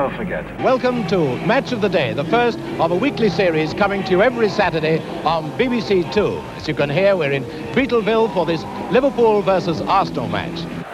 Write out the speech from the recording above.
never forget. Welcome to Match of the Day, the first of a weekly series coming to you every Saturday on BBC Two. As you can hear, we're in Beetleville for this Liverpool versus Arsenal match.